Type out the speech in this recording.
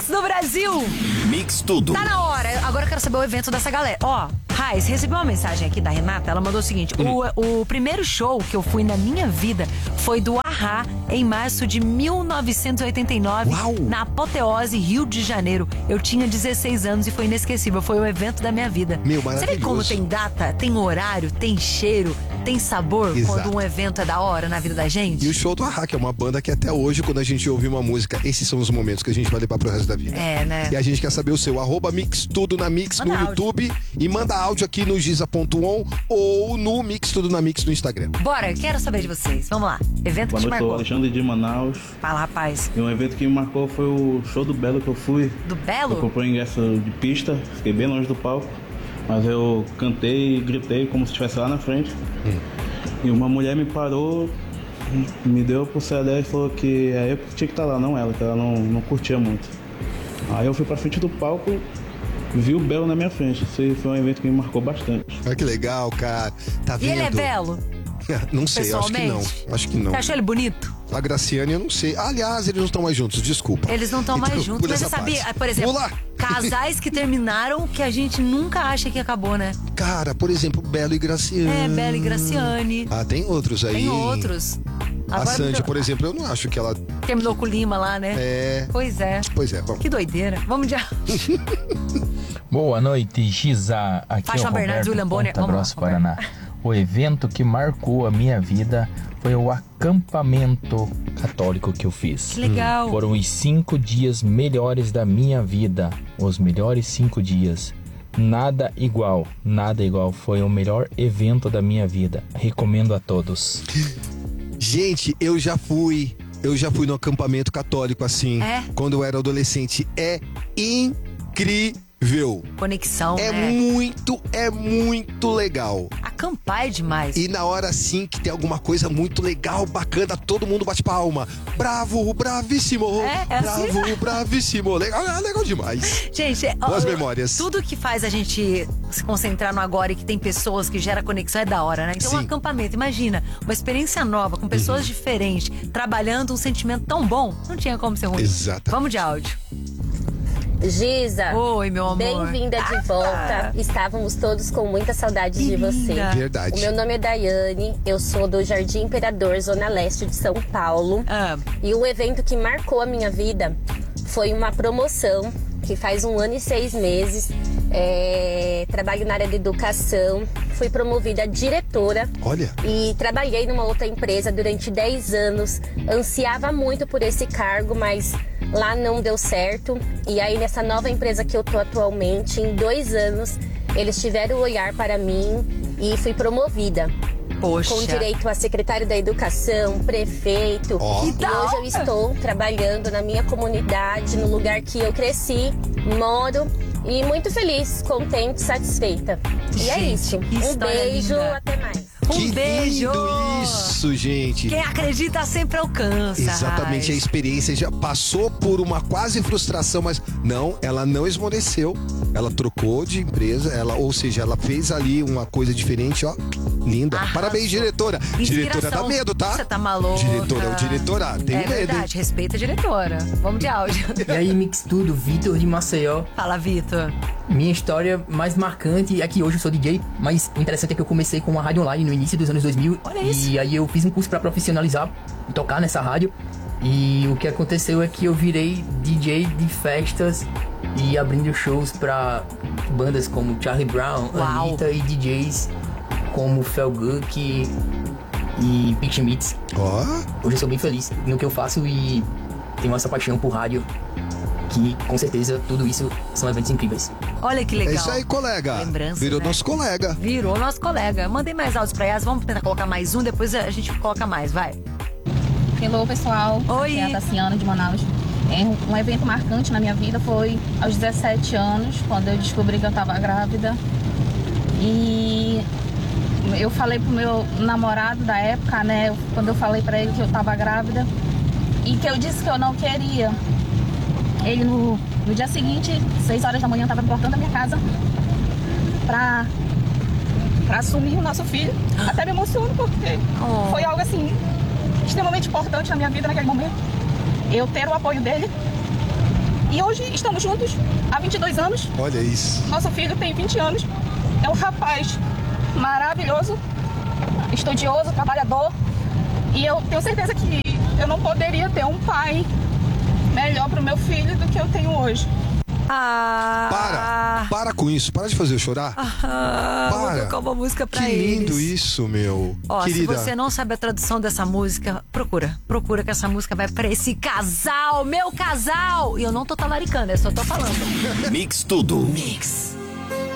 Mix do Brasil. Mix tudo. Tá na hora. Agora eu quero saber o evento dessa galera. Ó, Raiz, recebi uma mensagem aqui da Renata. Ela mandou o seguinte: o primeiro show que eu fui na minha vida foi do A-ha em março de 1989. Uau. Na Apoteose, Rio de Janeiro. Eu tinha 16 anos e foi inesquecível. Foi o evento da minha vida. Meu, Você vê maravilhoso. como tem data, tem horário, tem cheiro, tem sabor. Exato. Quando um evento é da hora na vida da gente? E o show do A-ha, que é uma banda que até hoje, quando a gente ouve uma música, esses são os momentos que a gente vai levar pro resto da vida. É, né? E a gente quer saber o seu, @Mix Tudo na Mix Manda no áudio. YouTube e manda áudio aqui no giza.on ou no Mix Tudo na Mix no Instagram. Bora, quero saber de vocês. Vamos lá. Evento que Boa te noite, sou marcou. Alexandre de Manaus. Fala, rapaz. E um evento que me marcou foi o show do Belo que eu fui. Do Eu Belo? comprei ingresso de pista, fiquei bem longe do palco, mas eu cantei e gritei como se estivesse lá na frente. E uma mulher me parou, me deu pro CD e falou que eu que tinha que estar lá, não ela, que ela não curtia muito. Aí eu fui pra frente do palco, vi o Belo na minha frente. Esse foi um evento que me marcou bastante. Olha que legal, cara. Tá E vendo? ele é belo? Não sei, acho que não. Pessoalmente? Acho que não. Você achou ele bonito? A Graciane, eu não sei. Aliás, eles não estão mais juntos, desculpa. Eles não estão mais Então, juntos. pula Mas você essa sabia, parte. por exemplo, Pula! casais que terminaram que a gente nunca acha que acabou, né? Cara, por exemplo, Belo e Graciane. É, Bela e Graciane. Ah, tem outros aí. Tem hein? outros. A Agora Sandy, por exemplo, eu não acho que ela... terminou com o Lima lá, né? É... Pois é. Pois é, vamos. Que doideira. Vamos de Boa noite, Giza. Aqui Fátima é o Bernardes, Roberto, William Bonner. Ponta Vamos lá, Grossa, Roberto. Paraná. O evento que marcou a minha vida foi o acampamento católico que eu fiz. Que legal. Foram os 5 dias melhores da minha vida. Os melhores 5 dias. Nada igual. Foi o melhor evento da minha vida. Recomendo a todos. Gente, eu já fui no acampamento católico assim, É? quando eu era adolescente. É incrível. Conexão, É né? muito legal. Acampar é demais. E na hora assim que tem alguma coisa muito legal, bacana, todo mundo bate palma. Bravo, bravíssimo. É assim? Bravo, bravíssimo. Legal demais. Gente, Boas memórias. Tudo que faz a gente se concentrar no agora e que tem pessoas que gera conexão é da hora, né? Então, um Sim. acampamento, imagina, uma experiência nova, com pessoas diferentes, trabalhando um sentimento tão bom, não tinha como ser ruim. Exatamente. Vamos de áudio. Giza, Oi, meu amor. bem-vinda de volta. Estávamos todos com muita saudade Que de você. linda. Verdade. O meu nome é Daiane, eu sou do Jardim Imperador, Zona Leste de São Paulo. Ah, E um evento que marcou a minha vida foi uma promoção que faz 1 ano e 6 meses. Trabalho na área de educação, fui promovida a diretora. Olha. E trabalhei numa outra empresa durante 10 anos. Ansiava muito por esse cargo, mas lá não deu certo. E aí nessa nova empresa que eu tô atualmente, em 2 anos, eles tiveram o olhar para mim e fui promovida. poxa. Com direito a secretário da educação, prefeito. Ó. E hoje eu estou trabalhando na minha comunidade, no lugar que eu cresci, moro. E muito feliz, contente, satisfeita. E é Gente, isso. que Um história beijo, linda. até mais. Um beijo! Lindo isso, gente. Quem acredita sempre alcança. Exatamente, a Raiz. experiência já passou por uma quase frustração, mas não, ela não esmoreceu. Ela trocou de empresa, ou seja, ela fez ali uma coisa diferente, ó. Linda. Arrasou. Parabéns, diretora. Diretora dá medo, tá? Você tá maluca. Diretora, tem É medo. verdade, respeita a diretora. Vamos de áudio. E aí, Mix Tudo, Vitor de Maceió. Fala, Vitor. Minha história mais marcante é que hoje eu sou DJ, mas o interessante é que eu comecei com uma rádio online no início dos anos 2000. Olha isso. E aí eu fiz um curso pra profissionalizar e tocar nessa rádio. E o que aconteceu é que eu virei DJ de festas e abrindo shows pra bandas como Charlie Brown, Uau. Anitta e DJs como Felguk e Pete Schmitz. Ó, Hoje eu sou bem feliz no que eu faço e tenho essa paixão por rádio, que com certeza tudo isso são eventos incríveis. Olha que legal. é isso aí, colega. Lembranças, Virou né? nosso colega. Virou nosso colega. Mandei mais áudios pra Yas. Vamos tentar colocar mais um, depois a gente coloca mais, vai. Hello, pessoal. Oi. Aqui é a Tassiana de Manaus. Um evento marcante na minha vida foi aos 17 anos, quando eu descobri que eu estava grávida. E eu falei pro meu namorado da época, né, quando eu falei pra ele que eu estava grávida e que eu disse que eu não queria. Ele no dia seguinte, 6 horas da manhã, estava no portão da minha casa pra assumir o nosso filho. Até me emociono porque foi algo assim extremamente importante na minha vida naquele momento. Eu ter o apoio dele E hoje estamos juntos há 22 anos. Olha isso. Nosso filho tem 20 anos. É um rapaz maravilhoso, estudioso, trabalhador. E eu tenho certeza que eu não poderia ter um pai melhor para o meu filho do que eu tenho hoje. Para com isso, para de fazer eu chorar. Vou tocar uma música pra que eles. lindo isso, meu. Ó, querida. se você não sabe a tradução dessa música, procura que essa música vai pra esse casal, meu casal. E eu não tô talaricando, eu só tô falando. Mix tudo. Mix.